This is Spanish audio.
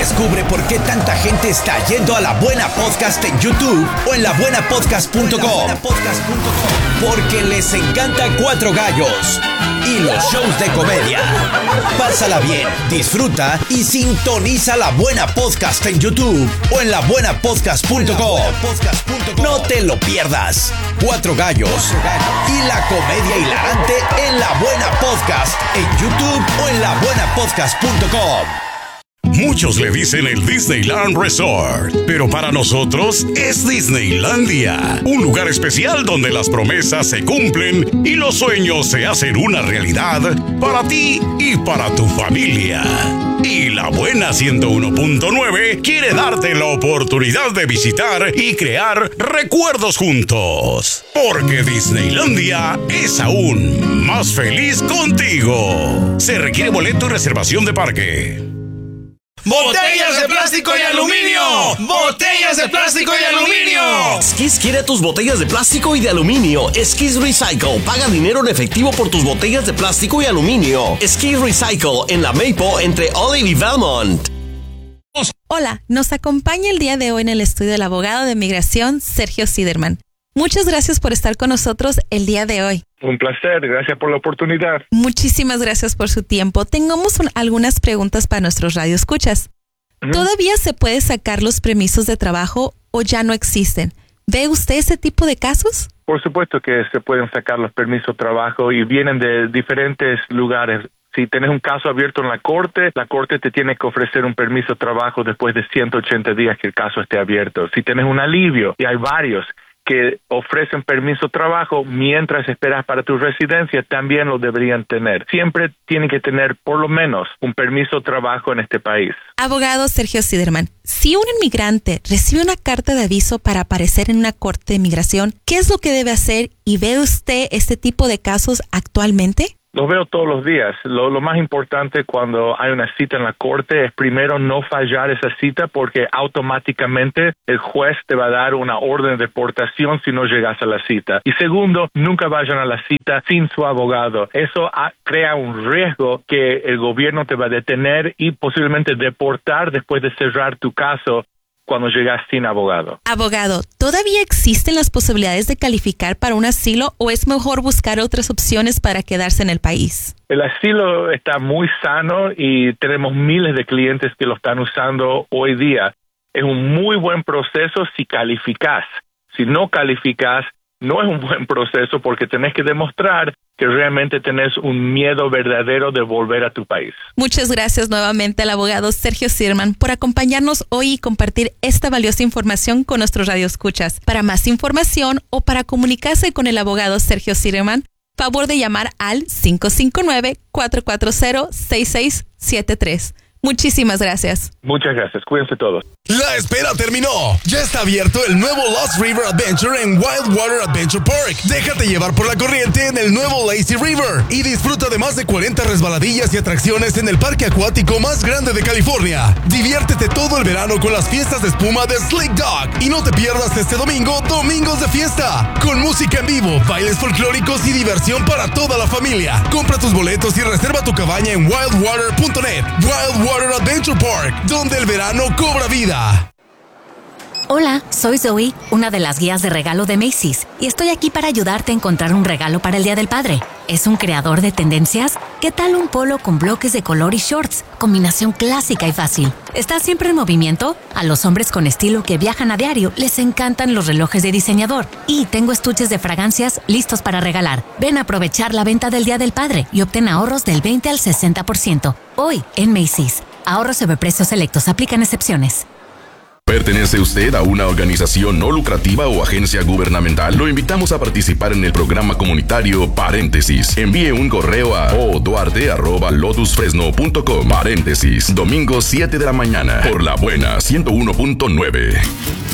Descubre por qué tanta gente está yendo a La Buena Podcast en YouTube o en labuenapodcast.com. Porque les encanta Cuatro Gallos y los shows de comedia. Pásala bien, disfruta y sintoniza La Buena Podcast en YouTube o en labuenapodcast.com. No te lo pierdas. Cuatro Gallos y la comedia hilarante en La Buena Podcast en YouTube o en labuenapodcast.com. Muchos le dicen el Disneyland Resort, pero para nosotros es Disneylandia, un lugar especial donde las promesas se cumplen y los sueños se hacen una realidad para ti y para tu familia. Y La Buena 101.9 quiere darte la oportunidad de visitar y crear recuerdos juntos, porque Disneylandia es aún más feliz contigo. Se requiere boleto y reservación de parque. ¡Botellas de plástico y aluminio! ¡Botellas de plástico y aluminio! Skis quiere tus botellas de plástico y de aluminio. Skis Recycle. Paga dinero en efectivo por tus botellas de plástico y aluminio. Skis Recycle en la Maple entre Olive y Belmont. Hola, nos acompaña el día de hoy en el estudio el abogado de migración Sergio Siderman. Muchas gracias por estar con nosotros el día de hoy. Un placer, gracias por la oportunidad. Muchísimas gracias por su tiempo. Tengamos algunas preguntas para nuestros radioescuchas. ¿Todavía se puede sacar los permisos de trabajo o ya no existen? ¿Ve usted ese tipo de casos? Por supuesto que se pueden sacar los permisos de trabajo y vienen de diferentes lugares. Si tienes un caso abierto en la corte te tiene que ofrecer un permiso de trabajo después de 180 días que el caso esté abierto. Si tienes un alivio, y hay varios que ofrecen permiso de trabajo mientras esperas para tu residencia, también lo deberían tener. Siempre tienen que tener por lo menos un permiso de trabajo en este país. Abogado Sergio Siderman, si un inmigrante recibe una carta de aviso para aparecer en una corte de inmigración, ¿qué es lo que debe hacer y ve usted este tipo de casos actualmente? Los veo todos los días. Lo más importante cuando hay una cita en la corte es primero no fallar esa cita porque automáticamente el juez te va a dar una orden de deportación si no llegas a la cita. Y segundo, nunca vayan a la cita sin su abogado. Eso crea un riesgo que el gobierno te va a detener y posiblemente deportar después de cerrar tu caso cuando llegas sin abogado. Abogado, ¿todavía existen las posibilidades de calificar para un asilo o es mejor buscar otras opciones para quedarse en el país? El asilo está muy sano y tenemos miles de clientes que lo están usando hoy día. Es un muy buen proceso si calificas. Si no calificas, no es un buen proceso porque tenés que demostrar que realmente tenés un miedo verdadero de volver a tu país. Muchas gracias nuevamente al abogado Sergio Siderman por acompañarnos hoy y compartir esta valiosa información con nuestros radioescuchas. Para más información o para comunicarse con el abogado Sergio Siderman, favor de llamar al 559-440-6673. Muchísimas gracias. Muchas gracias. Cuídense todos. La espera terminó. Ya está abierto el nuevo Lost River Adventure en Wildwater Adventure Park. Déjate llevar por la corriente en el nuevo Lazy River y disfruta de más de 40 resbaladillas y atracciones en el parque acuático más grande de California. Diviértete todo el verano con las fiestas de espuma de Slick Dog y no te pierdas este domingo, Domingos de Fiesta, con música en vivo, bailes folclóricos y diversión para toda la familia. Compra tus boletos y reserva tu cabaña en wildwater.net. Wildwater Adventure Park, donde el verano cobra vida. Hola, soy Zoe, una de las guías de regalo de Macy's, y estoy aquí para ayudarte a encontrar un regalo para el Día del Padre. ¿Es un creador de tendencias? ¿Qué tal un polo con bloques de color y shorts? Combinación clásica y fácil. ¿Estás siempre en movimiento? A los hombres con estilo que viajan a diario les encantan los relojes de diseñador. Y tengo estuches de fragancias listos para regalar. Ven a aprovechar la venta del Día del Padre y obtén ahorros del 20 al 60%. Hoy, en Macy's. Ahorros sobre precios selectos. Aplican excepciones. ¿Pertenece usted a una organización no lucrativa o agencia gubernamental? Lo invitamos a participar en el programa comunitario Paréntesis. Envíe un correo a oduarte@lotusfresno.com. Paréntesis, domingo 7 de la mañana, por La Buena 101.9.